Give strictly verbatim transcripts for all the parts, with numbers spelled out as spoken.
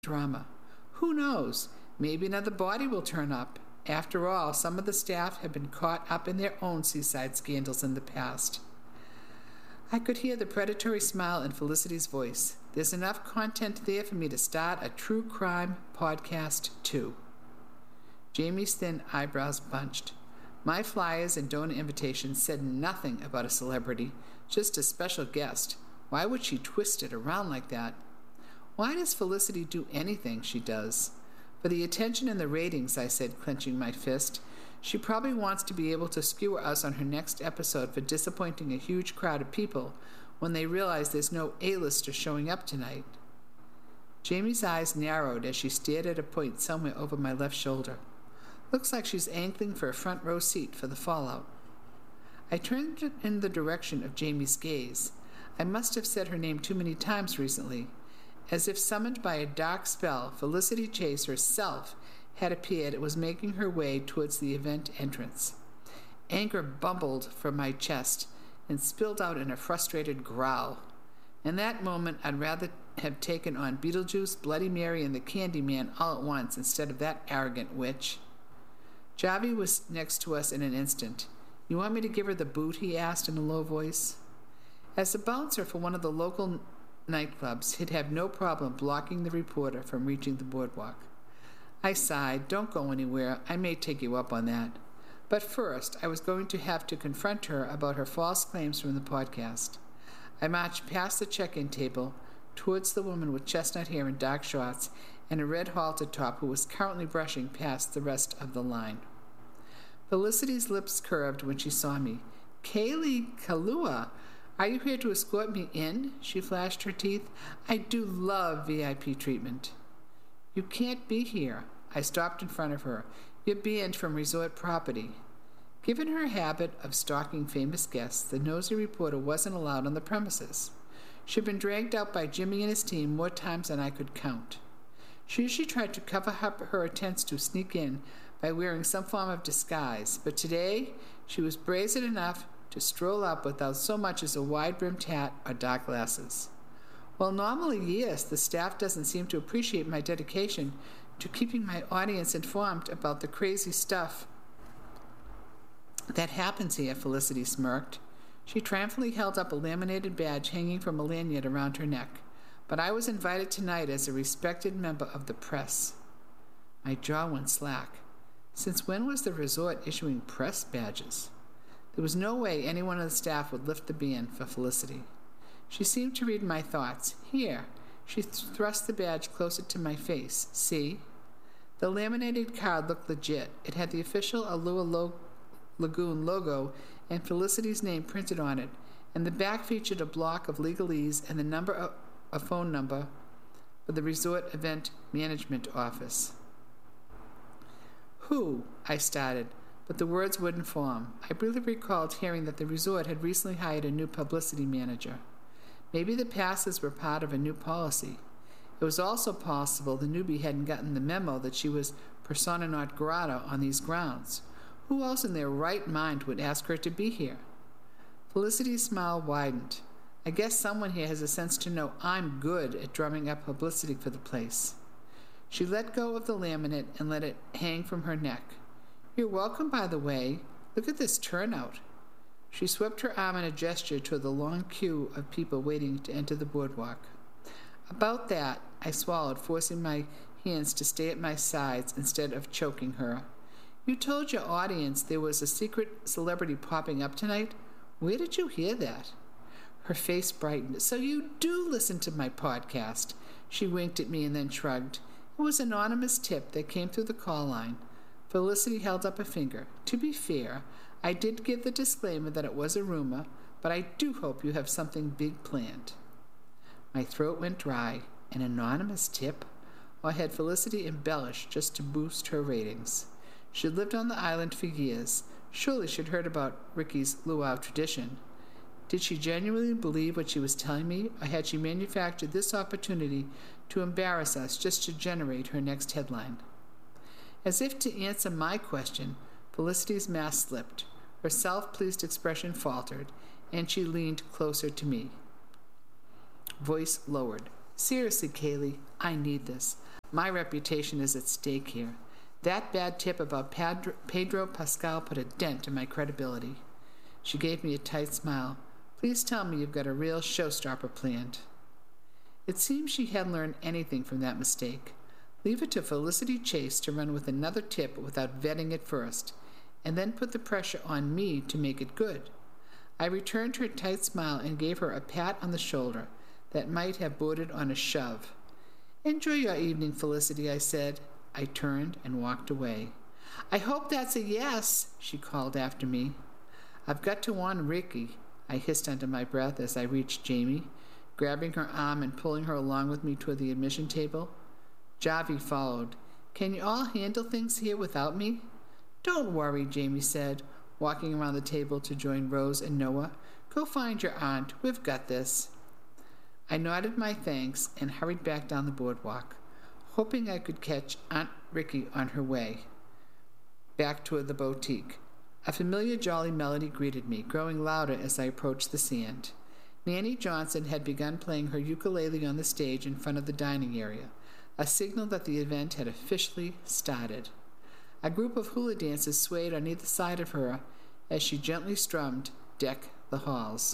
drama. Who knows? Maybe another body will turn up. After all, some of the staff have been caught up in their own seaside scandals in the past. I could hear the predatory smile in Felicity's voice. There's enough content there for me to start a true crime podcast, too. Jamie's thin eyebrows bunched. My flyers and donor invitations said nothing about a celebrity, just a special guest. Why would she twist it around like that? Why does Felicity do anything she does? For the attention and the ratings, I said, clenching my fist. She probably wants to be able to skewer us on her next episode for disappointing a huge crowd of people when they realize there's no A-lister showing up tonight. Jamie's eyes narrowed as she stared at a point somewhere over my left shoulder. Looks like she's angling for a front row seat for the fallout. I turned in the direction of Jamie's gaze. I must have said her name too many times recently. As if summoned by a dark spell, Felicity Chase herself had appeared and was making her way towards the event entrance. Anger bubbled from my chest and spilled out in a frustrated growl. In that moment, I'd rather have taken on Beetlejuice, Bloody Mary, and the Candyman all at once instead of that arrogant witch. Javi was next to us in an instant. You want me to give her the boot? He asked in a low voice. As a bouncer for one of the local nightclubs, he'd have no problem blocking the reporter from reaching the boardwalk. I sighed. Don't go anywhere. I may take you up on that. But first, I was going to have to confront her about her false claims from the podcast. I marched past the check-in table towards the woman with chestnut hair and dark shorts and a red halter top who was currently brushing past the rest of the line. Felicity's lips curved when she saw me. Kaylee Kalua, are you here to escort me in? She flashed her teeth. I do love V I P treatment. You can't be here. I stopped in front of her. You're banned from resort property. Given her habit of stalking famous guests, the nosy reporter wasn't allowed on the premises. She'd been dragged out by Jimmy and his team more times than I could count. She usually tried to cover up her attempts to sneak in by wearing some form of disguise, but today she was brazen enough to stroll up without so much as a wide-brimmed hat or dark glasses. While normally, yes, the staff doesn't seem to appreciate my dedication to keeping my audience informed about the crazy stuff that happens here, Felicity smirked. She triumphantly held up a laminated badge hanging from a lanyard around her neck. But I was invited tonight as a respected member of the press. My jaw went slack. Since when was the resort issuing press badges? There was no way anyone on the staff would lift the ban for Felicity. She seemed to read my thoughts. Here. She thrust the badge closer to my face. See? The laminated card looked legit. It had the official Alua Lo- Lagoon logo and Felicity's name printed on it, and the back featured a block of legalese and the number of a phone number for the resort event management office. Who? I started, but the words wouldn't form. I briefly recalled hearing that the resort had recently hired a new publicity manager. Maybe the passes were part of a new policy. It was also possible the newbie hadn't gotten the memo that she was persona non grata on these grounds. Who else in their right mind would ask her to be here? Felicity's smile widened. I guess someone here has a sense to know I'm good at drumming up publicity for the place. She let go of the laminate and let it hang from her neck. You're welcome, by the way. Look at this turnout. She swept her arm in a gesture toward the long queue of people waiting to enter the boardwalk. About that, I swallowed, forcing my hands to stay at my sides instead of choking her. You told your audience there was a secret celebrity popping up tonight? Where did you hear that? Her face brightened. So you do listen to my podcast. She winked at me and then shrugged. It was an anonymous tip that came through the call line. Felicity held up a finger. To be fair, I did give the disclaimer that it was a rumor, but I do hope you have something big planned. My throat went dry. An anonymous tip? Or had Felicity embellished just to boost her ratings? She'd lived on the island for years. Surely she'd heard about Ricky's luau tradition. Did she genuinely believe what she was telling me, or had she manufactured this opportunity to embarrass us just to generate her next headline? As if to answer my question, Felicity's mask slipped. Her self-pleased expression faltered, and she leaned closer to me. Voice lowered. Seriously, Kaylee, I need this. My reputation is at stake here. That bad tip about Pedro, Pedro Pascal put a dent in my credibility. She gave me a tight smile. Please tell me you've got a real showstopper planned. It seemed she hadn't learned anything from that mistake. Leave it to Felicity Chase to run with another tip without vetting it first, and then put the pressure on me to make it good. I returned her tight smile and gave her a pat on the shoulder that might have bordered on a shove. Enjoy your evening, Felicity, I said. I turned and walked away. I hope that's a yes, she called after me. I've got to warn Ricky, I hissed under my breath as I reached Jamie, grabbing her arm and pulling her along with me toward the admission table. Javi followed. Can you all handle things here without me? Don't worry, Jamie said, walking around the table to join Rose and Noah. Go find your aunt. We've got this. I nodded my thanks and hurried back down the boardwalk, hoping I could catch Aunt Ricky on her way back toward the boutique. A familiar jolly melody greeted me, growing louder as I approached the sand. Nanny Johnson had begun playing her ukulele on the stage in front of the dining area, a signal that the event had officially started. A group of hula dancers swayed on either side of her as she gently strummed Deck the Halls.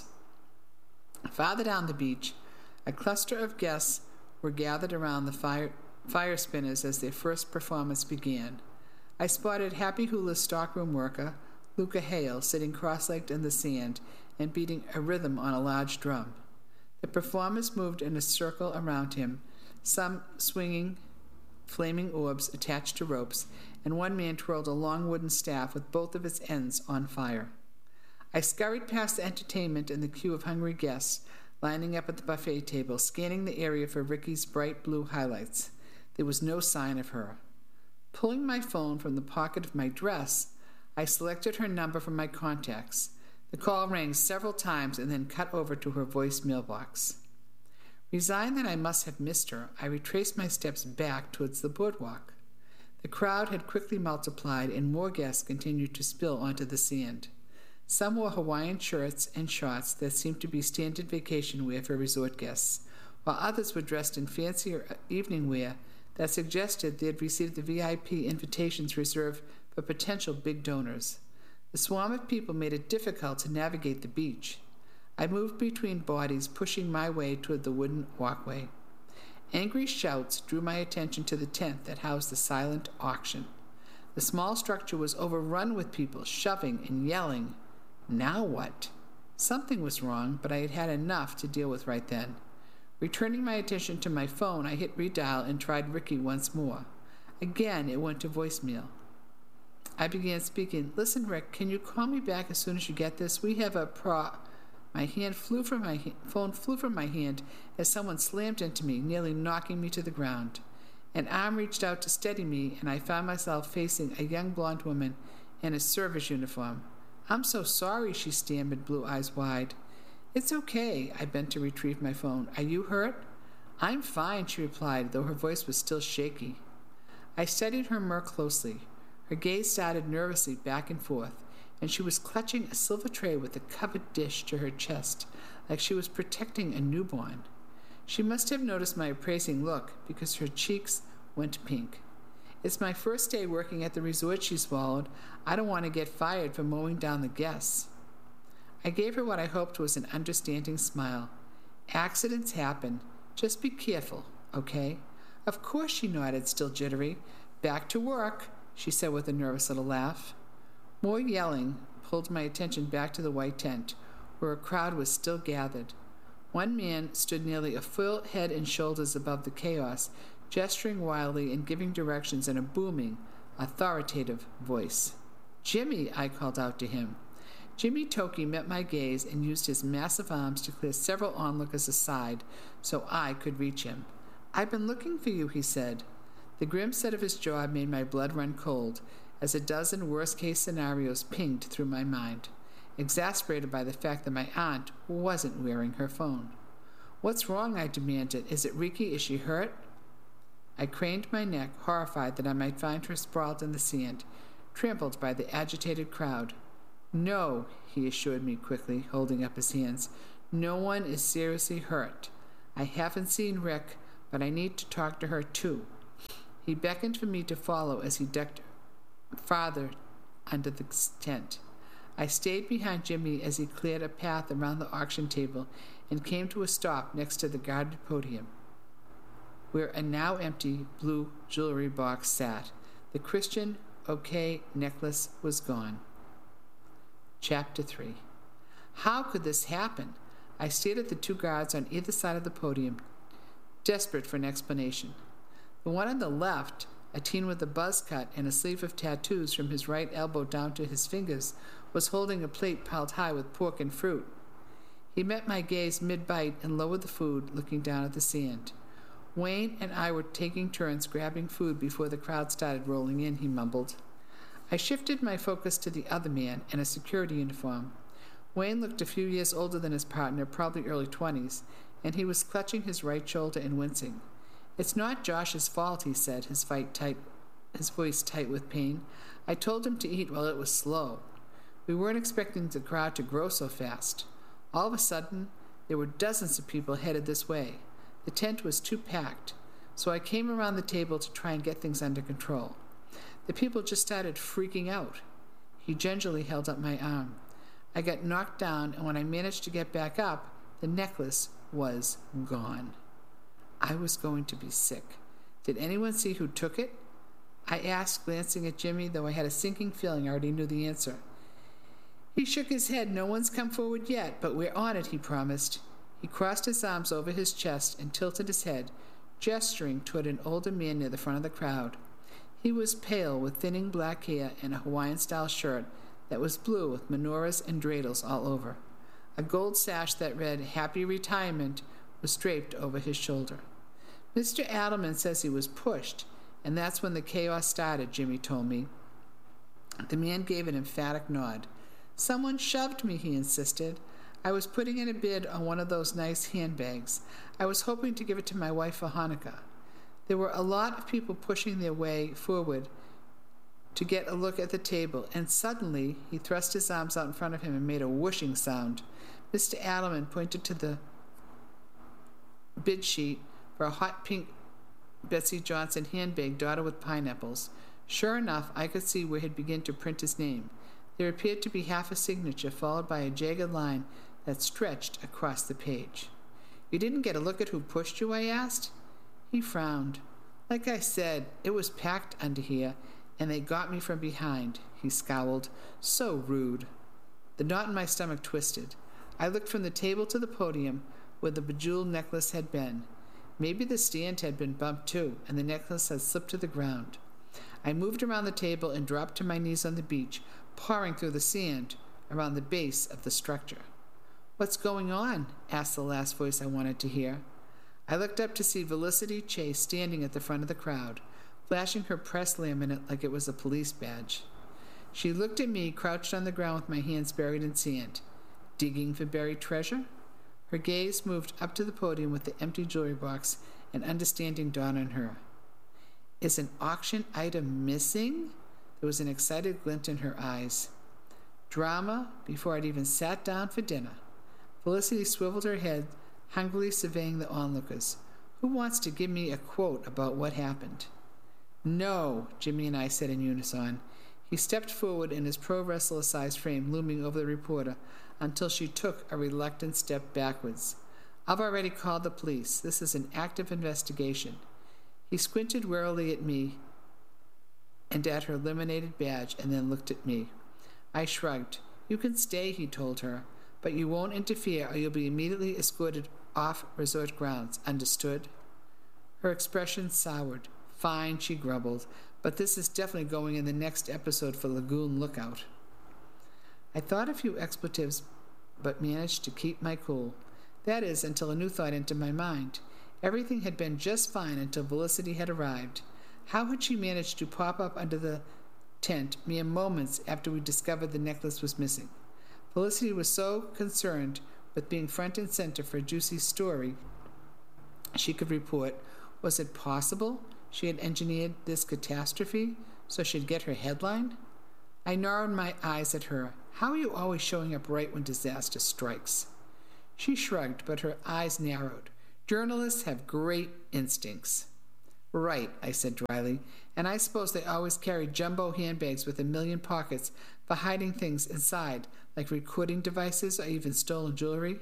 Farther down the beach, a cluster of guests were gathered around the fire, fire spinners as their first performance began. I spotted Happy Hula's stockroom worker, Luca Hale, sitting cross-legged in the sand and beating a rhythm on a large drum. The performers moved in a circle around him, some swinging flaming orbs attached to ropes, and one man twirled a long wooden staff with both of its ends on fire. I scurried past the entertainment and the queue of hungry guests lining up at the buffet table, scanning the area for Ricky's bright blue highlights. There was no sign of her. Pulling my phone from the pocket of my dress, I selected her number from my contacts. The call rang several times and then cut over to her voicemail box. Resigned that I must have missed her, I retraced my steps back towards the boardwalk. The crowd had quickly multiplied, and more guests continued to spill onto the sand. Some wore Hawaiian shirts and shorts that seemed to be standard vacation wear for resort guests, while others were dressed in fancier evening wear that suggested they had received the V I P invitations reserved for potential big donors. The swarm of people made it difficult to navigate the beach. I moved between bodies, pushing my way toward the wooden walkway. Angry shouts drew my attention to the tent that housed the silent auction. The small structure was overrun with people shoving and yelling. Now what? Something was wrong, but I had had enough to deal with right then. Returning my attention to my phone, I hit redial and tried Ricky once more. Again, it went to voicemail. I began speaking. Listen, Rick, can you call me back as soon as you get this? We have a pro... My hand flew from my ha- phone flew from my hand as someone slammed into me, nearly knocking me to the ground. An arm reached out to steady me, and I found myself facing a young blonde woman in a service uniform. I'm so sorry, she stammered, blue eyes wide. It's okay, I bent to retrieve my phone. Are you hurt? I'm fine, she replied, though her voice was still shaky. I studied her more closely. Her gaze darted nervously back and forth, and she was clutching a silver tray with a covered dish to her chest, like she was protecting a newborn. She must have noticed my appraising look, because her cheeks went pink. It's my first day working at the resort, she swallowed. I don't want to get fired for mowing down the guests. I gave her what I hoped was an understanding smile. Accidents happen. Just be careful, okay? Of course, she nodded, still jittery. Back to work, she said with a nervous little laugh. More yelling pulled my attention back to the white tent, where a crowd was still gathered. One man stood nearly a full head and shoulders above the chaos, gesturing wildly and giving directions in a booming, authoritative voice. Jimmy, I called out to him. Jimmy Toki met my gaze and used his massive arms to clear several onlookers aside so I could reach him. I've been looking for you, he said. The grim set of his jaw made my blood run cold, as a dozen worst-case scenarios pinged through my mind, exasperated by the fact that my aunt wasn't wearing her phone. What's wrong? I demanded. Is it Ricky? Is she hurt? I craned my neck, horrified that I might find her sprawled in the sand, trampled by the agitated crowd. No, he assured me quickly, holding up his hands. No one is seriously hurt. I haven't seen Rick. but I need to talk to her too. He beckoned for me to follow as he ducked farther under the tent. I stayed behind Jimmy as he cleared a path around the auction table and came to a stop next to the guarded podium, where a now empty blue jewelry box sat. The Christian OK necklace was gone. Chapter three. How could this happen? I stared at the two guards on either side of the podium, desperate for an explanation. The one on the left, a teen with a buzz cut and a sleeve of tattoos from his right elbow down to his fingers, was holding a plate piled high with pork and fruit. He met my gaze mid-bite and lowered the food, looking down at the sand. Wayne and I were taking turns grabbing food before the crowd started rolling in, he mumbled. I shifted my focus to the other man in a security uniform. Wayne looked a few years older than his partner, probably early twenties, and he was clutching his right shoulder and wincing. It's not Josh's fault, he said, his, fight tight, his voice tight with pain. I told him to eat while it was slow. We weren't expecting the crowd to grow so fast. All of a sudden, there were dozens of people headed this way. The tent was too packed, so I came around the table to try and get things under control. The people just started freaking out. He gingerly held up my arm. I got knocked down, and when I managed to get back up, the necklace was gone. I was going to be sick. Did anyone see who took it? I asked, glancing at Jimmy, though I had a sinking feeling I already knew the answer. He shook his head. No one's come forward yet, but we're on it, he promised. He crossed his arms over his chest and tilted his head, gesturing toward an older man near the front of the crowd. He was pale, with thinning black hair and a Hawaiian-style shirt that was blue with menorahs and dreidels all over. A gold sash that read, Happy Retirement, was draped over his shoulder. Mister Adelman says he was pushed, and that's when the chaos started, Jimmy told me. The man gave an emphatic nod. Someone shoved me, he insisted. I was putting in a bid on one of those nice handbags. I was hoping to give it to my wife for Hanukkah. There were a lot of people pushing their way forward to get a look at the table, and suddenly he thrust his arms out in front of him and made a whooshing sound. Mister Adelman pointed to the bid sheet for a hot pink Betsy Johnson handbag dotted with pineapples. Sure enough, I could see where he'd begin to print his name. There appeared to be half a signature, followed by a jagged line that stretched across the page. You didn't get a look at who pushed you? I asked. He frowned. Like I said, it was packed under here, and they got me from behind. He scowled. So rude. The knot in my stomach twisted. I looked from the table to the podium, where the bejeweled necklace had been. Maybe the stand had been bumped too, and the necklace had slipped to the ground. I moved around the table and dropped to my knees on the beach, pawing through the sand around the base of the structure. What's going on? Asked the last voice I wanted to hear. I looked up to see Felicity Chase standing at the front of the crowd, flashing her press laminate like it was a police badge. She looked at me, crouched on the ground with my hands buried in sand. Digging for buried treasure? Her gaze moved up to the podium with the empty jewelry box, and understanding dawned on her. Is an auction item missing? There was an excited glint in her eyes. Drama before I'd even sat down for dinner. Felicity swiveled her head, hungrily surveying the onlookers. Who wants to give me a quote about what happened? No, Jimmy and I said in unison. He stepped forward in his pro wrestler-sized frame looming over the reporter until she took a reluctant step backwards. I've already called the police. This is an active investigation. He squinted warily at me and at her laminated badge, and then looked at me. I shrugged. You can stay, he told her, but you won't interfere or you'll be immediately escorted off resort grounds. Understood? Her expression soured. Fine, she grumbled, but this is definitely going in the next episode for Lagoon Lookout. I thought a few expletives, but managed to keep my cool. That is, until a new thought entered my mind. Everything had been just fine until Felicity had arrived. How had she managed to pop up under the tent mere moments after we discovered the necklace was missing? Felicity was so concerned with being front and center for a juicy story she could report. Was it possible she had engineered this catastrophe so she'd get her headline? I narrowed my eyes at her. How are you always showing up right when disaster strikes? She shrugged, but her eyes narrowed. Journalists have great instincts. Right, I said dryly, and I suppose they always carry jumbo handbags with a million pockets for hiding things inside, like recording devices or even stolen jewelry?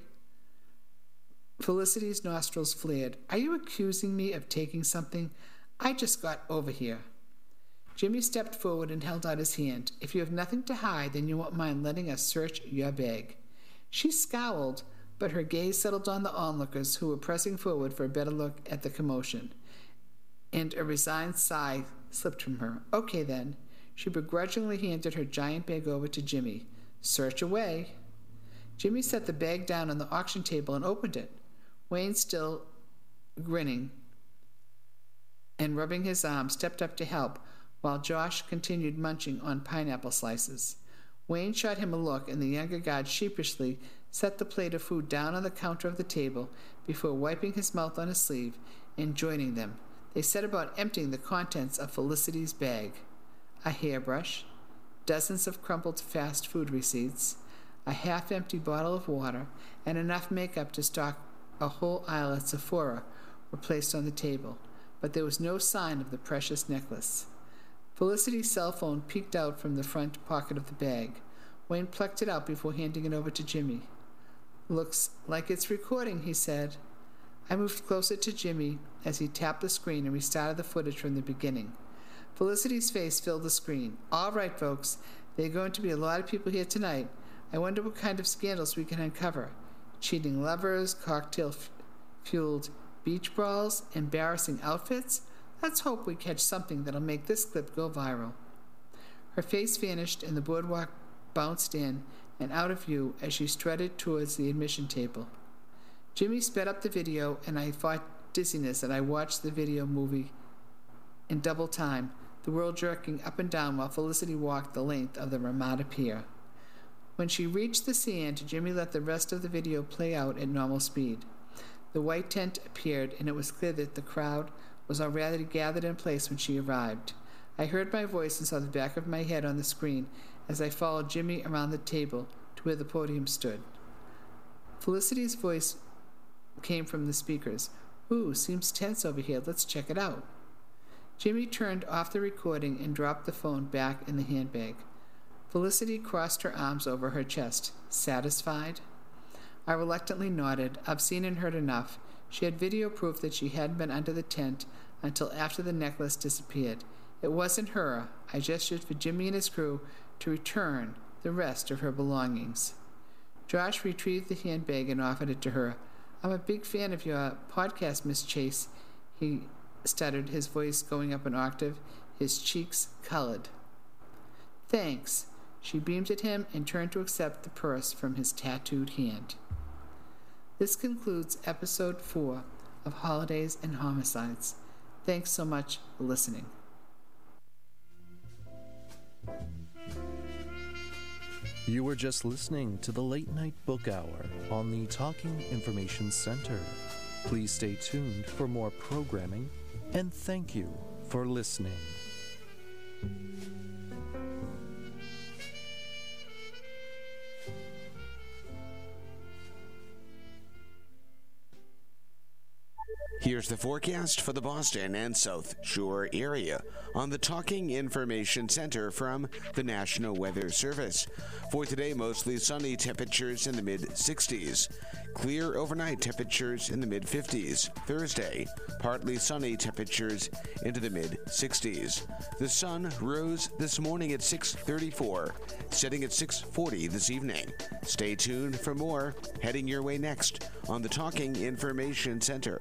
Felicity's nostrils flared. Are you accusing me of taking something? I just got over here. Jimmy stepped forward and held out his hand. If you have nothing to hide, then you won't mind letting us search your bag. She scowled, but her gaze settled on the onlookers who were pressing forward for a better look at the commotion, and a resigned sigh slipped from her. Okay, then. She begrudgingly handed her giant bag over to Jimmy. Search away. Jimmy set the bag down on the auction table and opened it. Wayne, still grinning and rubbing his arm, stepped up to help, while Josh continued munching on pineapple slices. Wayne shot him a look, and the younger guard sheepishly set the plate of food down on the counter of the table before wiping his mouth on his sleeve and joining them. They set about emptying the contents of Felicity's bag. A hairbrush, dozens of crumpled fast food receipts, a half-empty bottle of water, and enough makeup to stock a whole aisle at Sephora were placed on the table, but there was no sign of the precious necklace. Felicity's cell phone peeked out from the front pocket of the bag. Wayne plucked it out before handing it over to Jimmy. Looks like it's recording, he said. I moved closer to Jimmy as he tapped the screen and restarted the footage from the beginning. Felicity's face filled the screen. All right, folks, there are going to be a lot of people here tonight. I wonder what kind of scandals we can uncover. Cheating lovers, cocktail-fueled beach brawls, embarrassing outfits. Let's hope we catch something that'll make this clip go viral. Her face vanished and the boardwalk bounced in and out of view as she strutted towards the admission table. Jimmy sped up the video, and I fought dizziness as I watched the video movie in double time, the world jerking up and down while Felicity walked the length of the Ramada Pier. When she reached the sand, Jimmy let the rest of the video play out at normal speed. The white tent appeared, and it was clear that the crowd was already gathered in place when she arrived. I heard my voice and saw the back of my head on the screen as I followed Jimmy around the table to where the podium stood. Felicity's voice came from the speakers. Ooh, seems tense over here. Let's check it out. Jimmy turned off the recording and dropped the phone back in the handbag. Felicity crossed her arms over her chest. Satisfied? I reluctantly nodded. I've seen and heard enough. She had video proof that she hadn't been under the tent until after the necklace disappeared. It wasn't her. I gestured for Jimmy and his crew to return the rest of her belongings. Josh retrieved the handbag and offered it to her. I'm a big fan of your podcast, Miss Chase, he stuttered, his voice going up an octave, his cheeks colored. Thanks. She beamed at him and turned to accept the purse from his tattooed hand. This concludes episode four of Holidays and Homicides. Thanks so much for listening. You were just listening to the Late Night Book Hour on the Talking Information Center. Please stay tuned for more programming, and thank you for listening. Here's the forecast for the Boston and South Shore area on the Talking Information Center from the National Weather Service. For today, mostly sunny, temperatures in the mid sixties. Clear overnight, temperatures in the mid fifties. Thursday, partly sunny, temperatures into the mid sixties. The sun rose this morning at six thirty-four, setting at six forty this evening. Stay tuned for more heading your way next on the Talking Information Center.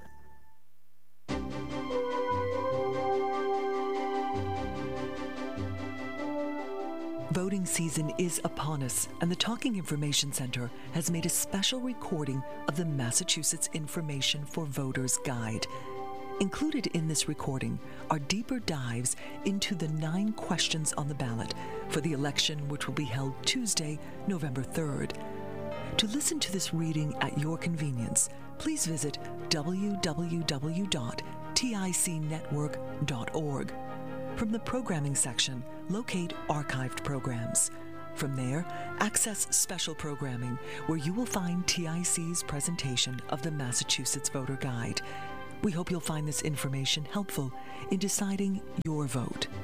Voting season is upon us, and the Talking Information Center has made a special recording of the Massachusetts Information for Voters Guide. Included in this recording are deeper dives into the nine questions on the ballot for the election, which will be held Tuesday, November third. To listen to this reading at your convenience, please visit w w w dot tic network dot org. From the programming section, locate archived programs. From there, access special programming where you will find T I C's presentation of the Massachusetts Voter Guide. We hope you'll find this information helpful in deciding your vote.